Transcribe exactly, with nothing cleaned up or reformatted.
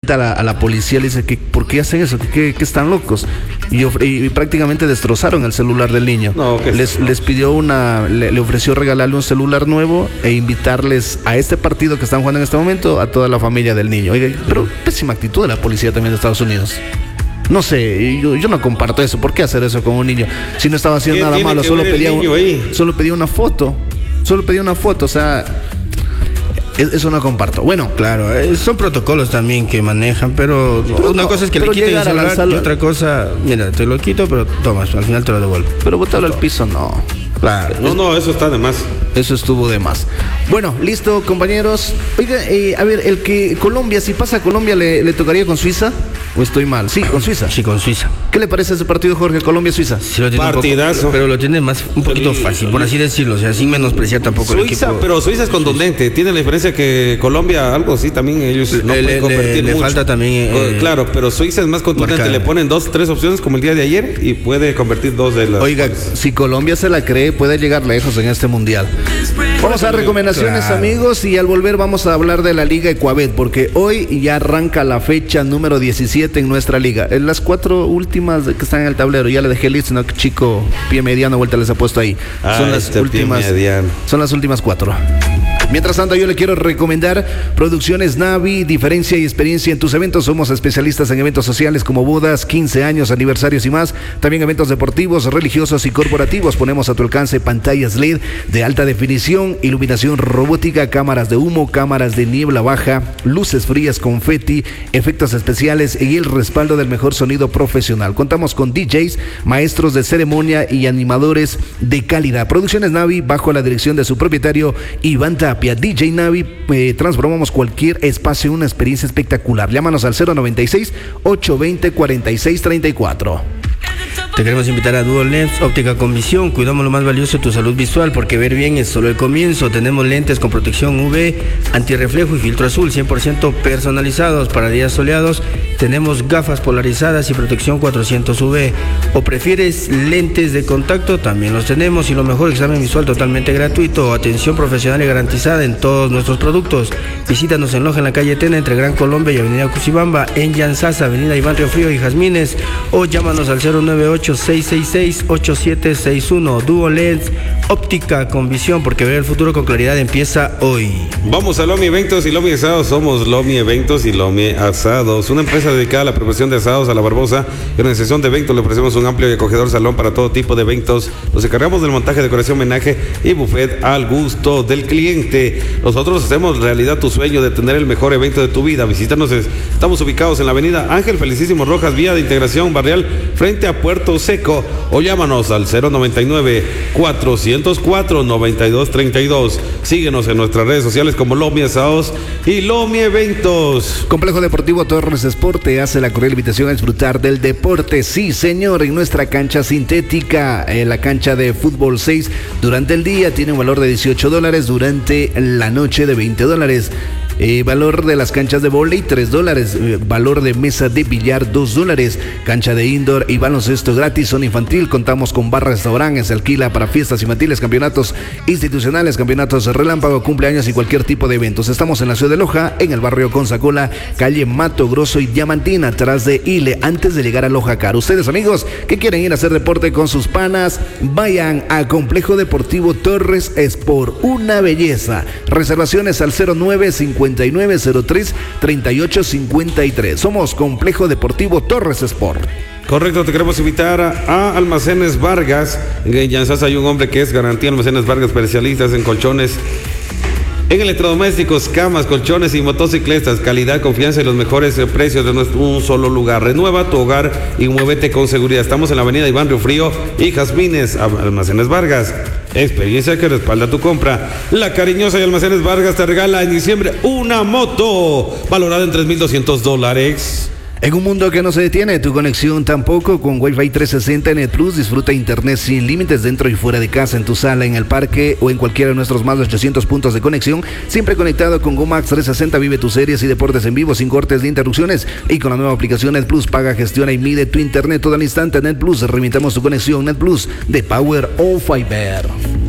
invita a la, a la policía, le dice que ¿por qué hacen eso? ¿Qué, qué están locos? Y, ofre, y prácticamente destrozaron el celular del niño. No, les, les pidió una, le, le ofreció regalarle un celular nuevo e invitarles a este partido que están jugando en este momento a toda la familia del niño. Oiga, pero pésima actitud de la policía también de Estados Unidos. No sé, yo, yo no comparto eso. ¿Por qué hacer eso con un niño? Si no estaba haciendo nada malo, solo pedía, un, solo pedía una foto. Solo pedía una foto, o sea, eso no comparto. Bueno, claro, eh, son protocolos también que manejan, pero, pero una no, cosa es que le quiten el celular y otra cosa, mira, te lo quito, pero toma, al final te lo devuelvo. Pero botarlo al piso, no. Claro. No, no, eso está de más. Eso estuvo de más. Bueno, listo, compañeros. Oiga, eh, a ver, el que Colombia, si pasa a Colombia, ¿le, le tocaría con Suiza? ¿O estoy mal? Sí, con Suiza. Sí, con Suiza. ¿Qué le parece ese partido, Jorge? Colombia-Suiza. Sí, lo tiene partidazo. Un poco, pero lo tiene más, un poquito sí, fácil, por así decirlo. O sea, sin menospreciar tampoco Suiza, el equipo. Pero Suiza es contundente. Sí. Tiene la diferencia que Colombia, algo así, también ellos le, no le, pueden convertir le, mucho. Le falta también... Eh, claro, pero Suiza es más contundente. Marcada. Le ponen dos, tres opciones como el día de ayer y puede convertir dos de las... Oiga, si Colombia se la cree, puede llegar lejos en este mundial. Vamos a recomendaciones, claro, amigos, y al volver vamos a hablar de la Liga Ecuabet, porque hoy ya arranca la fecha número diecisiete en nuestra liga. En las cuatro últimas que están en el tablero, ya le dejé el list, no, chico, pie mediano, vuelta les ha puesto ahí. Ah, son las este últimas, son las últimas cuatro. Mientras tanto, yo le quiero recomendar Producciones Navi, diferencia y experiencia en tus eventos. Somos especialistas en eventos sociales como bodas, quince años, aniversarios y más. También eventos deportivos, religiosos y corporativos. Ponemos a tu alcance pantallas L E D de alta definición, iluminación robótica, cámaras de humo, cámaras de niebla baja, luces frías, confeti, efectos especiales y el respaldo del mejor sonido profesional. Contamos con D Js, maestros de ceremonia y animadores de calidad. Producciones Navi, bajo la dirección de su propietario Iván Tapia. D J Navi, eh, transformamos cualquier espacio en una experiencia espectacular. Llámanos al cero noventa y seis, ochocientos veinte, cuarenta y seis treinta y cuatro. Te queremos invitar a Dual Lens, óptica con visión. Cuidamos lo más valioso de tu salud visual, porque ver bien es solo el comienzo. Tenemos lentes con protección U V, antirreflejo y filtro azul, cien por ciento personalizados para días soleados. Tenemos gafas polarizadas y protección cuatrocientos U V. ¿O prefieres lentes de contacto? También los tenemos. Y lo mejor, examen visual totalmente gratuito. Atención profesional y garantizada en todos nuestros productos. Visítanos en Loja, en la calle Tena, entre Gran Colombia y Avenida Cuchibamba. En Yanzasa, Avenida Iván Río Frío y Jazmines. O llámanos al cero nueve ocho, seis seis seis, ocho siete seis uno. Dual Lens, óptica con visión, porque ver el futuro con claridad empieza hoy. Vamos a Lomi Eventos y Lomi Asados. Somos Lomi Eventos y Lomi Asados, una empresa dedicada a la preparación de asados a la Barbosa. En la sesión de eventos le ofrecemos un amplio y acogedor salón para todo tipo de eventos. Nos encargamos del montaje, decoración, homenaje y buffet al gusto del cliente. Nosotros hacemos realidad tu sueño de tener el mejor evento de tu vida. Visítanos, estamos ubicados en la avenida Ángel Felicísimo Rojas, vía de integración barrial, frente a Puerto Seco. O llámanos al cero noventa y nueve, cuatrocientos cuatro, noventa y dos treinta y dos. Síguenos en nuestras redes sociales como Lomi Asados y Lomi Eventos. Complejo Deportivo Torres Sport te hace la cordial invitación a disfrutar del deporte. Sí, señor, en nuestra cancha sintética, en la cancha de fútbol seis, durante el día tiene un valor de dieciocho dólares, durante la noche de veinte dólares. Eh, valor de las canchas de vóley, tres dólares. Eh, valor de mesa de billar, dos dólares. Cancha de indoor y baloncesto gratis. Zona infantil. Contamos con bar, restaurante. Se alquila para fiestas infantiles, campeonatos institucionales, campeonatos relámpago, cumpleaños y cualquier tipo de eventos. Estamos en la ciudad de Loja, en el barrio Consacola, calle Mato Grosso y Diamantina, atrás de Ile, antes de llegar a Loja Car. Ustedes, amigos, que quieren ir a hacer deporte con sus panas, vayan a Complejo Deportivo Torres Sport. Una belleza. Reservaciones al cero nueve, cincuenta y nueve, cero tres, treinta y ocho cincuenta y tres. Somos Complejo Deportivo Torres Sport. Correcto, te queremos invitar a, a Almacenes Vargas. En Yanzas hay un hombre que es garantía. Almacenes Vargas, especialistas en colchones, en electrodomésticos, camas, colchones y motocicletas. Calidad, confianza y los mejores precios de nuestro, un solo lugar. Renueva tu hogar y muévete con seguridad. Estamos en la avenida Iván Río Frío y Jazmines. Almacenes Vargas, experiencia que respalda tu compra. La Cariñosa y Almacenes Vargas te regala en diciembre una moto valorada en tres mil doscientos dólares. En un mundo que no se detiene, tu conexión tampoco. Con Wi-Fi trescientos sesenta Net Plus, disfruta internet sin límites dentro y fuera de casa, en tu sala, en el parque o en cualquiera de nuestros más de ochocientos puntos de conexión. Siempre conectado con GoMax trescientos sesenta, vive tus series y deportes en vivo sin cortes ni interrupciones. Y con la nueva aplicación Net Plus, paga, gestiona y mide tu internet todo al instante. Net Plus, reinventamos tu conexión. Net Plus, de Power of Fiber.